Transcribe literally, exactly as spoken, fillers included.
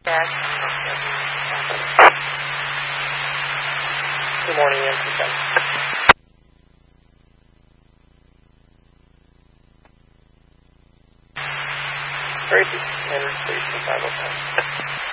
dash. Good morning, E M C ten. Tracy, Andrew Station five oh ten.